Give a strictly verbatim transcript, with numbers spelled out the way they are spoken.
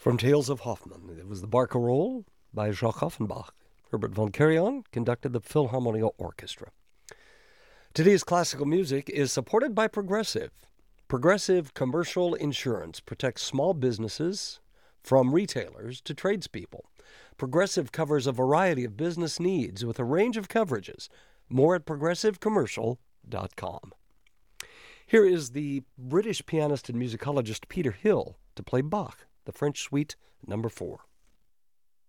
From Tales of Hoffmann, it was the Barcarolle by Jacques Offenbach. Herbert von Karajan conducted the Philharmonia Orchestra. Today's classical music is supported by Progressive. Progressive Commercial Insurance protects small businesses from retailers to tradespeople. Progressive covers a variety of business needs with a range of coverages. More at progressive commercial dot com. Here is the British pianist and musicologist Peter Hill to play Bach, the French Suite number four.